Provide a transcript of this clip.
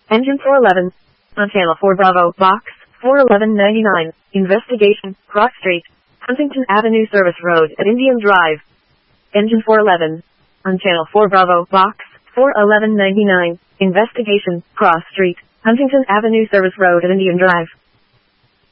Engine 411. On Channel 4 Bravo, Box 41199. Investigation, Cross Street, Huntington Avenue Service Road at Indian Drive. Engine 411. On Channel 4 Bravo, Box 41199. Investigation, Cross Street, Huntington Avenue Service Road at Indian Drive.